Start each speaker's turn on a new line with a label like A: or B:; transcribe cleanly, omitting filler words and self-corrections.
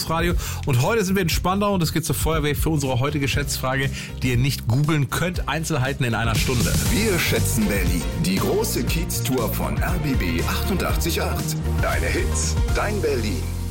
A: Campusradio. Und heute sind wir in Spandau und es geht zur Feuerwehr für unsere heutige Schätzfrage, die ihr nicht googeln könnt. Einzelheiten in einer Stunde.
B: Wir schätzen Berlin. Die große Kiez-Tour von RBB 88.8. Deine Hits, dein Berlin.